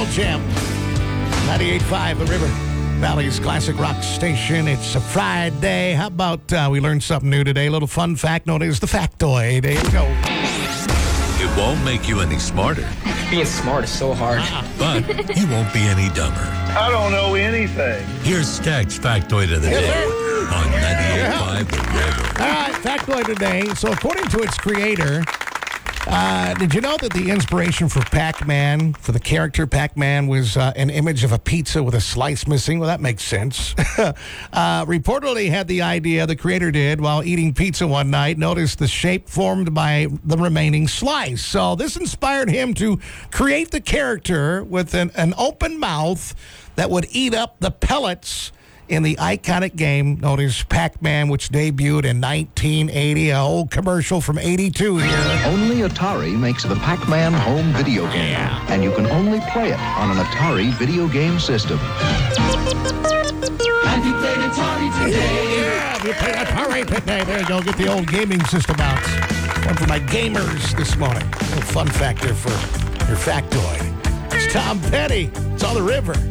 Jam. 98.5 The River Valley's classic rock station. It's a Friday. How about we learned something new today? A little fun fact known as the factoid. There you go. It won't make you any smarter, Being smart is so hard. but you won't be any dumber. I don't know anything. Here's Stag's factoid of the day on 98.5 The River. All right, factoid today. So according to its creator, did you know that the inspiration for Pac-Man, for the character Pac-Man, was an image of a pizza with a slice missing? Well, that makes sense. Reportedly had the idea, the creator did, while eating pizza one night, noticed the shape formed by the remaining slice. So this inspired him to create the character with an open mouth that would eat up the pellets in the iconic game known as Pac-Man, which debuted in 1980, an old commercial from 82 here. Only Atari makes the Pac-Man home video game, and you can only play it on an Atari video game system. Have you played Atari today? Yeah, you play Atari today. There you go, get the old gaming system out. One for my gamers this morning. A little fun factor for your factoid. It's Tom Petty. It's on the river.